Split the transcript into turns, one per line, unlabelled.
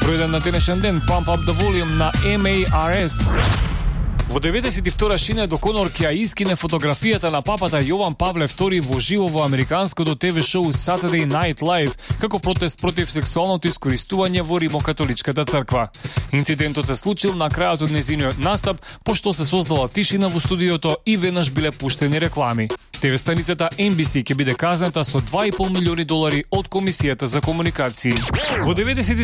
Ројден на денешен ден Pump Up The Volume на MARS. Во 92 Шинед О'Конор ќе ја искине фотографијата на папата Јован Павле II во живо во американското ТВ шоу Saturday Night Live како протест против сексуалното искористување во Римокатоличката црква. Инцидентот се случил на крајот од нејзиниот настап, пошто се создала тишина во студиото и веднаш биле пуштени реклами. ТВ станицата NBC ќе биде казната со $2,5 милиони од Комисијата за комуникации. Во